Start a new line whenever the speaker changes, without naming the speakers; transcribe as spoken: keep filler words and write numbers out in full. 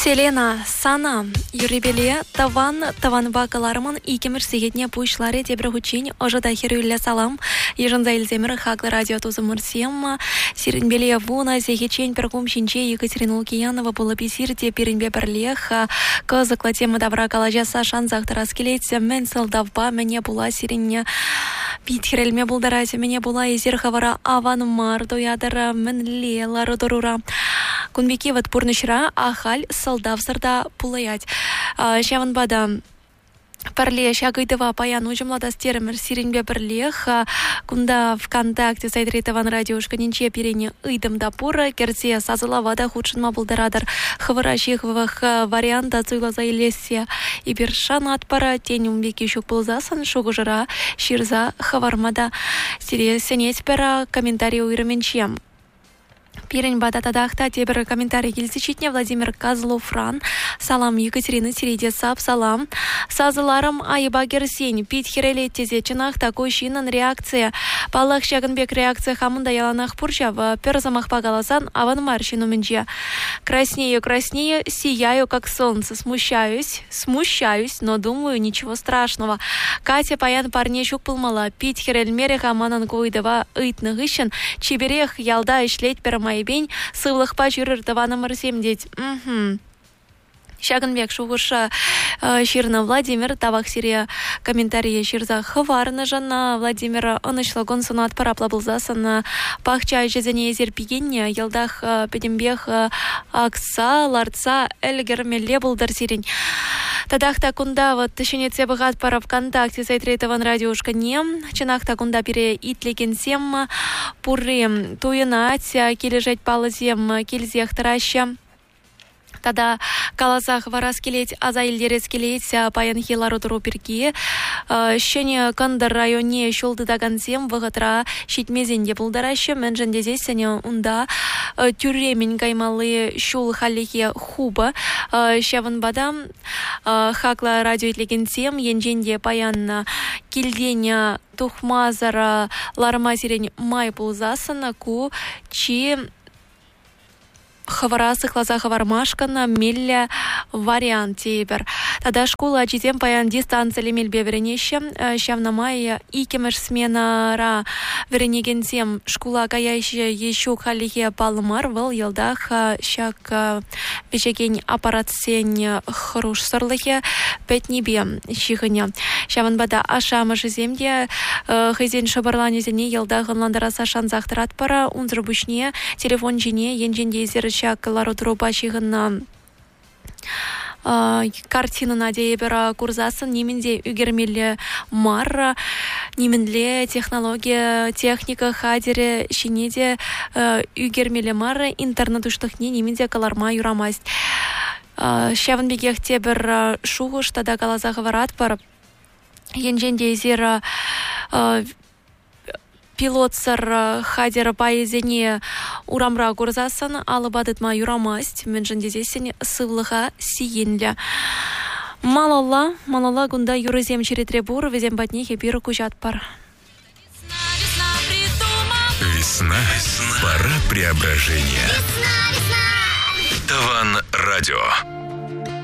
Селена, Сана, Юрибеле, Таван, Таван Бакаларман, Икемир Сигетне Пушларе, Тебрагучин, Ожада Хирюля Салам, Ежанзаиль Земир, Хакла Радио Тузамурсем, Сиренбеле Вуна, Зехичень, Перкум Шинче, Екатерина Лукиянова, Булаписирте, Перенбе Берлех, Козакла Тема Добра Калажа Сашан Захтараскелеть, Менсел Давба, Мне Була Сиреня, Питхерельме Булдаразе, Мне Була Изерхавара, Аван Марду Ядара, Менле, Лародорура. Кунбеки вот пурнышра, ахаль, солдавсарда пулаять. Шаван бада парле шагайдова паян ужимлада стеремер сиренбе берлех. Кунда ВКонтакте сайтритаван радиошка нинче перене ыйдым дапура. Керте сазылавада худшынма булдарадар. Хаварашихвах варианта цуйлаза илесия. И бершан атпара тень умбеки щук пулзасан шугужара ширза хавармада. Сире сенеть пера комментарий уйраменчем. Пирень бататадахта тебер комментарий келсичитне Владимир Козловран. Салам Екатерина Сириде Сап. Салам. Сазыларым айыба керсень. Пит херелет тезечинах такой шинан реакция. Палах шагынбек реакция хамында яланах пурчав. Перзамах пагаласан аван марщину менче. Краснею, краснею, сияю как солнце. Смущаюсь, смущаюсь, но думаю, ничего страшного. Катя паян парне щук пылмала. Пит херель мере хаманан койдава ыйтны гыщен. Чиберех ялда ишлеть пермай бень, сывлых пачурыр таваным рсемдеть. Угу. Шагынбек шугуша ширна Владимир, тавах сирия комментария ширза хаварна жана Владимира онышлagон сонат парапла булзасан пахча жезене зерпигенне елдах педембех акса ларца эльгермеле булдар сирень. Тадахта кунда вот тышенеце богат пара ВКонтакте сайтрейтаван радиошка нем. Чынахта кунда пере итлеген сем пуры туйынать кележать палызем кельзех тараща. Тада каласах варас келеть, азайлерес келеть, паян хилару туру перки. Щене кандыр районе шолды дагансем вғытра шитмезенде булдарашы. Менжен дезесене унда тюремень каймалы шул халихе хуба. Шаван бадам хакла радио итлегенсем, енженде паян килденя тухмазара ларма сирень май булзасана ку чи хаварасы хлаза хавармашкана мелля вариант тебер. Тада школа ачитем паян дистанция мельбе веренеще. Щавна мая икемеш сменара веренегенсем школа каяще еще халихе палмар выл елдах щак вешекень аппарат сень хруш сырлыхе пять небе щихыня. Щаван бада ашамы жеземде хызен шабарланезене елдах ландара сашан захтарат пара унзрубушне телефон жіне енженде зер щак лару пачигына картина надеебера курзасын неменде үгермелі мар, неменле технология, техника, хадере, шинеде үгермелі мар, интернет уштықне неменде каларма юрамасть. Шавын бегех тебір шуғыш, тада калаза ғыварат бар. Енженде зера пилотсар хадера пайызене урамра курзасын, алыбадытма юрамасть, менжен дезесен сывлыға сиенлі. Малала, малала гунда юрызем черетре бур, везем батнехе биру кужат пар.
Весна, пора преображения. Таван радио.